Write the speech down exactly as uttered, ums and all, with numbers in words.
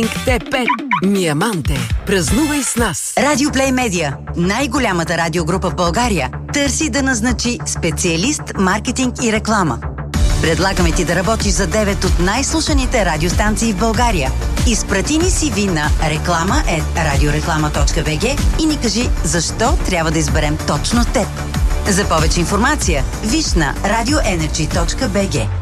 Те пет. Миаманте. Празнувай с нас. Радио Плей Медиа, най-голямата радиогрупа в България, търси да назначи специалист, маркетинг и реклама. Предлагаме ти да работиш за девет от най-слушаните радиостанции в България. Изпрати ни си ви на реклама at радиореклама точка би джи и ни кажи защо трябва да изберем точно теб. За повече информация виж на радиоенерджи точка би джи.